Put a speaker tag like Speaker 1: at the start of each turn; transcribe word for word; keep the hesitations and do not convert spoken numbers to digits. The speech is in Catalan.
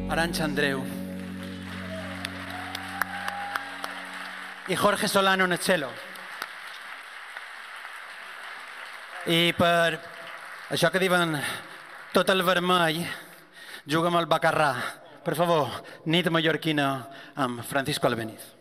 Speaker 1: Arantxa Andreu i Jorge Solano en el cello. I per això que diuen tot el vermell, juga amb el Bacarrà. Per favor, nit mallorquina amb Francisco Albéniz.